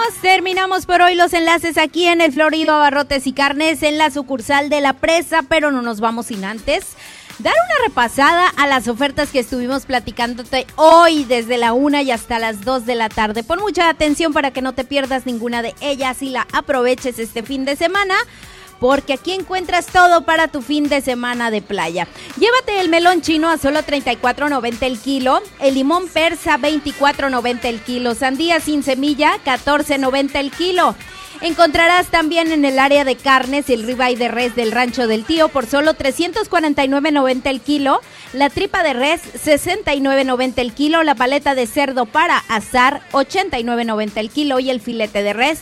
Terminamos por hoy los enlaces aquí en el Florido Abarrotes y Carnes en la sucursal de La Presa, pero no nos vamos sin antes dar una repasada a las ofertas que estuvimos platicándote hoy desde la 1 y hasta las 2 de la tarde. Pon mucha atención para que no te pierdas ninguna de ellas y la aproveches este fin de semana, porque aquí encuentras todo para tu fin de semana de playa. Llévate el melón chino a solo $34.90 el kilo, el limón persa $24.90 el kilo, sandía sin semilla $14.90 el kilo. Encontrarás también en el área de carnes el ribeye de res del Rancho del Tío por solo $349.90 el kilo, la tripa de res $69.90 el kilo, la paleta de cerdo para asar $89.90 el kilo y el filete de res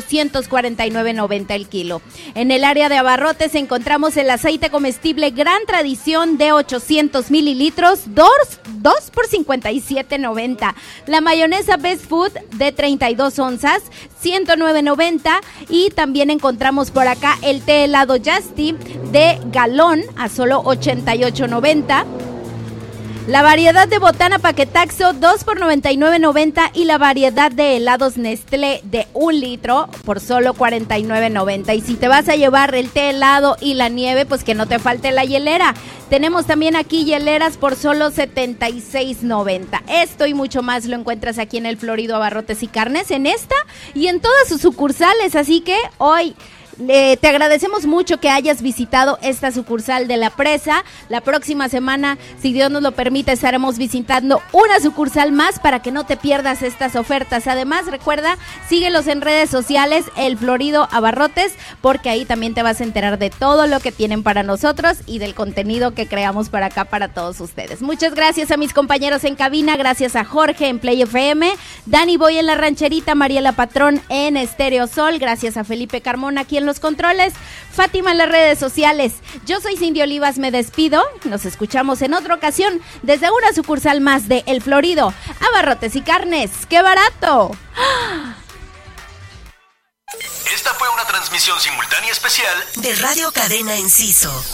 $249.90 el kilo. En el área de abarrotes encontramos el aceite comestible Gran Tradición de 800 mililitros, 2 por $57.90, la mayonesa Best Food de 32 onzas, $109.90, y también encontramos por acá el té helado Justy de galón a solo $88.90. La variedad de botana Paquetaxo 2 por $99.90 y la variedad de helados Nestlé de 1 litro por solo $49.90. Y si te vas a llevar el té helado y la nieve, pues que no te falte la hielera. Tenemos también aquí hieleras por solo $76.90. Esto y mucho más lo encuentras aquí en el Florido Abarrotes y Carnes, en esta y en todas sus sucursales. Así que hoy te agradecemos mucho que hayas visitado esta sucursal de La Presa. La próxima semana, si Dios nos lo permite, estaremos visitando una sucursal más para que no te pierdas estas ofertas. Además, recuerda, síguelos en redes sociales, el Florido Abarrotes, porque ahí también te vas a enterar de todo lo que tienen para nosotros y del contenido que creamos para acá para todos ustedes. Muchas gracias a mis compañeros en cabina, gracias a Jorge en Play FM, Dani Boy en La Rancherita, Mariela Patrón en Estéreo Sol, gracias a Felipe Carmona aquí en los controles, Fátima en las redes sociales. Yo soy Cindy Olivas, me despido. Nos escuchamos en otra ocasión desde una sucursal más de El Florido Abarrotes y Carnes. ¡Qué barato! Esta fue una transmisión simultánea especial de Radio Cadena Enciso.